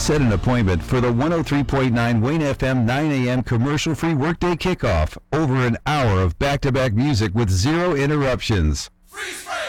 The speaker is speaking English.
Set an appointment for the 103.9 Wayne FM 9 a.m. commercial-free workday kickoff. Over an hour of back-to-back music with zero interruptions. Freeze frame!